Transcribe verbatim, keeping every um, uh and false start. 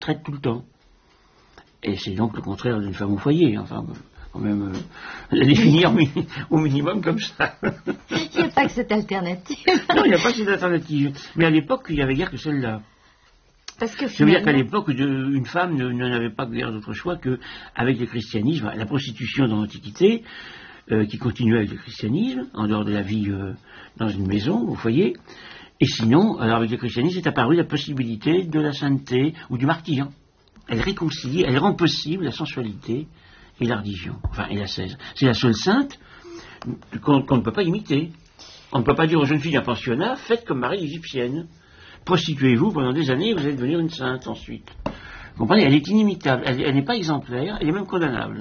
traite tout le temps. Et c'est donc le contraire d'une femme au foyer, enfin, quand même, euh, la définir au minimum comme ça. Il n'y a pas que cette alternative. Non, il n'y a pas cette alternative. Mais à l'époque, il n'y avait guère que celle-là. Parce que Je veux dire qu'à finalement... l'époque, de- une femme ne- n'avait pas guère d'autre choix qu'avec le christianisme, la prostitution dans l'Antiquité, euh, qui continuait avec le christianisme, en dehors de la vie euh, dans une maison, au foyer. Et sinon, alors avec le christianisme est apparue la possibilité de la sainteté ou du martyre. Elle réconcilie, elle rend possible la sensualité et la religion, enfin, et la seize. C'est la seule sainte qu'on qu'on ne peut pas imiter. On ne peut pas dire aux jeunes filles d'un pensionnat, faites comme Marie l'Égyptienne. Prostituez-vous pendant des années, vous allez devenir une sainte ensuite. Vous comprenez, elle est inimitable, elle, elle n'est pas exemplaire, elle est même condamnable.